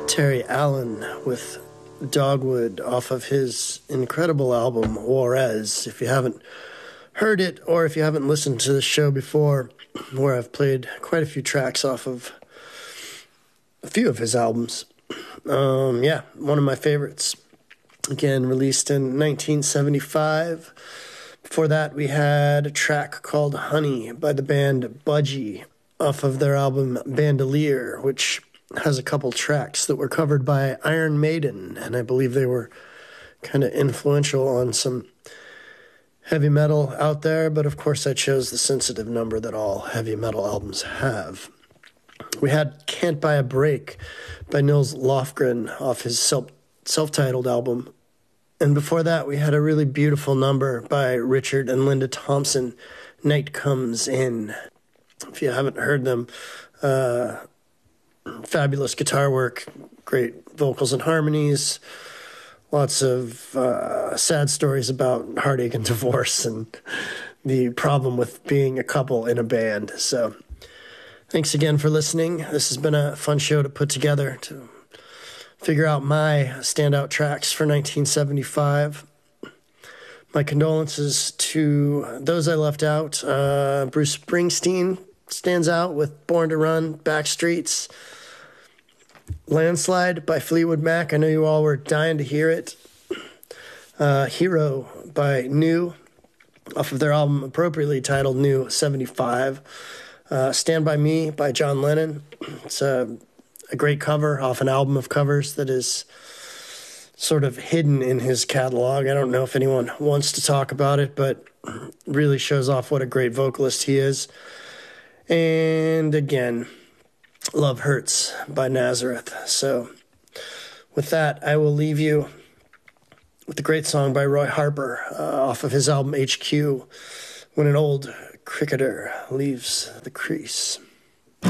Terry Allen with Dogwood off of his incredible album Juarez. If you haven't heard it, or if you haven't listened to the show before, where I've played quite a few tracks off of a few of his albums. Yeah, one of my favorites. Again, released in 1975. Before that, we had a track called Honey by the band Budgie off of their album Bandolier, which has a couple tracks that were covered by Iron Maiden, and I believe they were kind of influential on some heavy metal out there, but of course I chose the sensitive number that all heavy metal albums have. We had Can't Buy a Break by Nils Lofgren off his self-titled album. And before that, we had a really beautiful number by Richard and Linda Thompson, Night Comes In. If you haven't heard them, fabulous guitar work, great vocals and harmonies, lots of sad stories about heartache and divorce and the problem with being a couple in a band. So thanks again for listening. This has been a fun show to put together to figure out my standout tracks for 1975. My condolences to those I left out. Bruce Springsteen stands out with Born to Run, Backstreets, Landslide by Fleetwood Mac. I know you all were dying to hear it. Hero by New, off of their album appropriately titled New 75. Stand By Me by John Lennon. It's a great cover off an album of covers that is sort of hidden in his catalog. I don't know if anyone wants to talk about it, but really shows off what a great vocalist he is. And again, Love Hurts by Nazareth. So with that, I will leave you with a great song by Roy Harper off of his album HQ, When an Old Cricketer Leaves the Crease.